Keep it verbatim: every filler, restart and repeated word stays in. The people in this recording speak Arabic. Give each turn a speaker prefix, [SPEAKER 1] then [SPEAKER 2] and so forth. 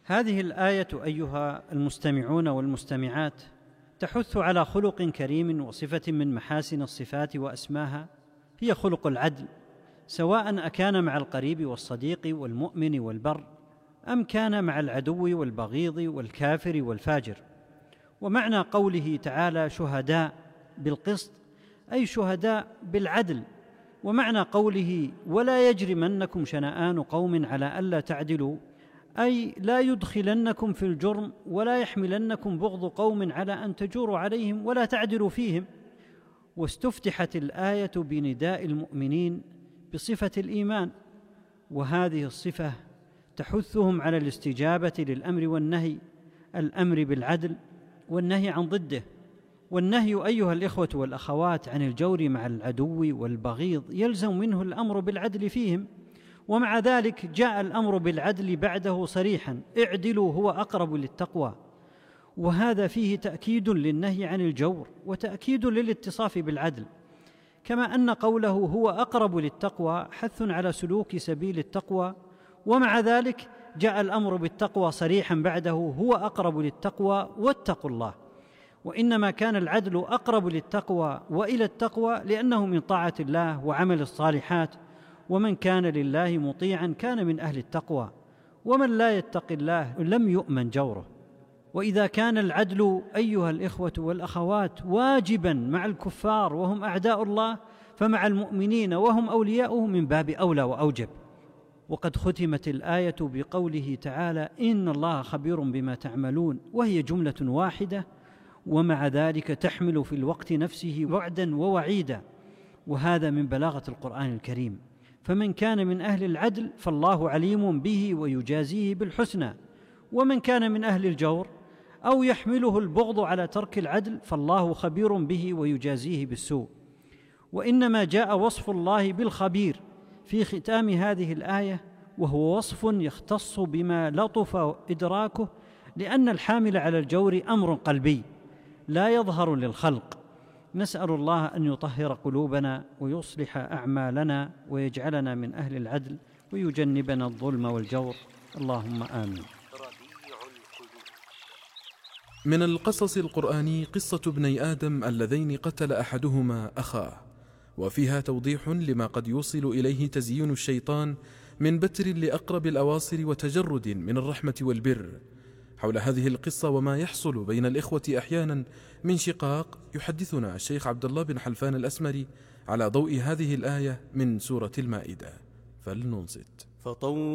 [SPEAKER 1] هذه الآية أيها المستمعون والمستمعات تحث على خلق كريم وصفة من محاسن الصفات وأسماها، هي خلق العدل، سواء أكان مع القريب والصديق والمؤمن والبر أم كان مع العدو والبغيض والكافر والفاجر. ومعنى قوله تعالى شهداء بالقسط أي شهداء بالعدل، ومعنى قوله ولا يجرمنكم شنآن قوم على ألا تعدلوا أي لا يدخلنكم في الجرم ولا يحملنكم بغض قوم على أن تجوروا عليهم ولا تعدلوا فيهم. واستفتحت الآية بنداء المؤمنين بصفة الإيمان، وهذه الصفة تحثهم على الاستجابة للأمر والنهي، الأمر بالعدل والنهي عن ضده. والنهي أيها الإخوة والأخوات عن الجور مع العدو والبغيض يلزم منه الأمر بالعدل فيهم، ومع ذلك جاء الأمر بالعدل بعده صريحا، اعدلوا هو أقرب للتقوى، وهذا فيه تأكيد للنهي عن الجور وتأكيد للاتصاف بالعدل، كما أن قوله هو أقرب للتقوى حث على سلوك سبيل التقوى، ومع ذلك جاء الأمر بالتقوى صريحا بعده هو أقرب للتقوى واتقوا الله. وإنما كان العدل أقرب للتقوى وإلى التقوى لأنه من طاعة الله وعمل الصالحات، ومن كان لله مطيعا كان من أهل التقوى، ومن لا يتق الله لم يؤمن جوره. وإذا كان العدل أيها الإخوة والأخوات واجبا مع الكفار وهم أعداء الله، فمع المؤمنين وهم أولياؤه من باب أولى وأوجب. وقد ختمت الآية بقوله تعالى إن الله خبير بما تعملون، وهي جملة واحدة، ومع ذلك تحمل في الوقت نفسه وعدا ووعيدا، وهذا من بلاغة القرآن الكريم. فمن كان من أهل العدل فالله عليم به ويجازيه بالحسنى، ومن كان من أهل الجور أو يحمله البغض على ترك العدل فالله خبير به ويجازيه بالسوء. وإنما جاء وصف الله بالخبير في ختام هذه الآية، وهو وصف يختص بما لطف إدراكه، لأن الحامل على الجور أمر قلبي لا يظهر للخلق. نسأل الله أن يطهر قلوبنا ويصلح أعمالنا ويجعلنا من أهل العدل ويجنبنا الظلم والجور، اللهم آمين.
[SPEAKER 2] من القصص القرآني قصة ابني آدم اللذين قتل أحدهما أخاه، وفيها توضيح لما قد يوصل إليه تزيين الشيطان من بتر لأقرب الأواصر وتجرد من الرحمة والبر. حول هذه القصة وما يحصل بين الإخوة أحيانا من شقاق يحدثنا الشيخ عبد الله بن حلفان الأسمري على ضوء هذه الآية من سورة المائدة، فلننصت.